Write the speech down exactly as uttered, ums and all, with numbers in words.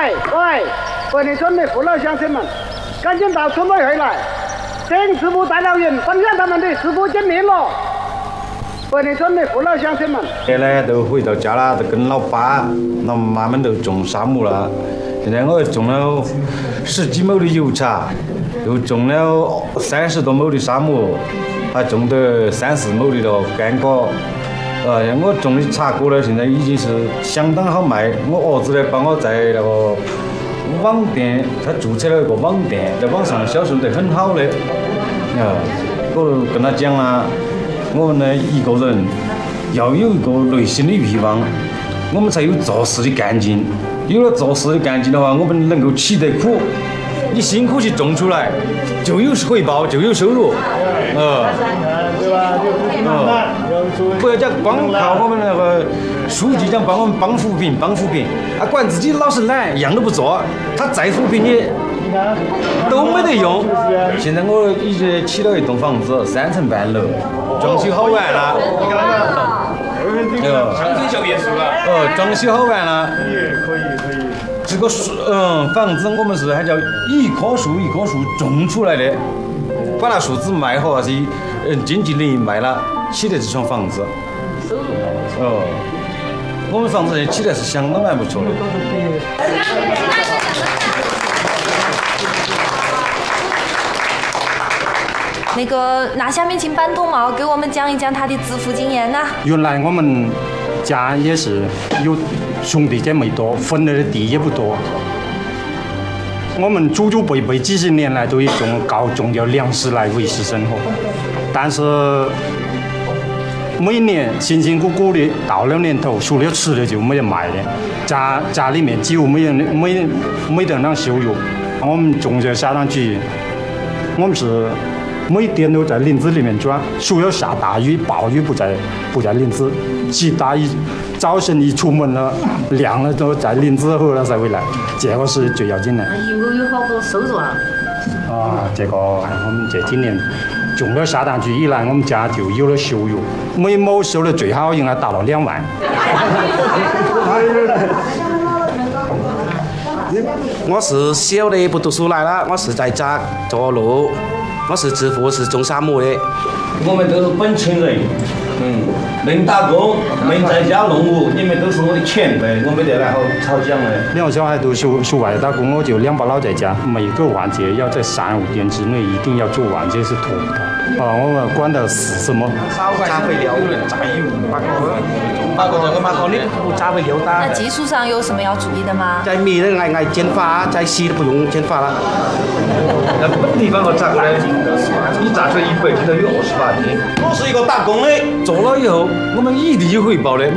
喂喂，本地村的父老乡亲们，赶紧到村委会来，请师傅带老人分享他们的师傅经历咯。本地村的父老乡亲们， 现在都回到家了，都跟老爸、老妈们都种沙漠了。现在我种了十几亩的油茶，又种了三十多亩的沙漠，还种的三四亩的了干果。呃，我种的茶果呢，现在已经是相当好卖。我儿子呢，帮我在那个网店，他注册了一个网店，在网上销售得很好的。啊，我跟他讲啊，我们呢一个人要有一个内心的欲望，我们才有做事的干劲。有了做事的干劲的话，我们能够吃得苦。你辛苦去种出来，就有回报，就有收入。呃， 对吧？就不是慢慢， 不要讲光靠我们那个书记讲帮我们帮扶贫，帮扶贫，啊，管自己老是懒，一样都不做，他再扶贫你都没得用。现在我已经起了一栋房子，三层半楼，装修好完了。你看那个，乡村小别墅啊。哦，装修好完了。可以，可以，可以。这个树，嗯，房子我们是还叫一棵树一棵树种出来的，把那树枝卖好，是嗯经纪人卖了，起的这幢房子。收入哦，我们房子现在起的是相当蛮不错的。 那个，那下面请板东茂给我们讲一讲他的致富经验呐。 原来我们家也是有兄弟姐妹多，分了的地也不多。我们祖祖辈辈几十年来都以种靠种掉粮食来维持生活，但是每年辛辛苦苦的到了年头，除了吃的就没得卖的，家家里面几乎没人没没得啷收入。我们种这下上去，我们是每天都在林子里面转，除了下大雨、暴雨不在不在林子，其他一早晨一出门了，亮了都在林子后了才回来，这个是最要紧的。 一个有好多收入啊！ 啊，这个我们这几年种了下上去以来，我们家就有了收入，每亩收的最好应该达到两万。 我是小的不读书来了，我是在家做路，我是致富是种沙漠的。 我们都是本村人，嗯，能打工，能在家弄物，你们都是我的前辈，我没得来好吵讲的。 两个小孩都出出外打工，我就两把老在家，每个环节要在三五天之内一定要做完，这是拖不到。啊，我们管的是什么？ 炸肥料，炸油，八个，八个这个八个你不炸肥料打。 那技术上有什么要注意的吗？ 在米的爱爱煎发，在稀的不用煎发了。 那本地方我炸过来，你炸出来一百斤都有二十八斤。我是一个打工的，做了以后我们一定有回报的。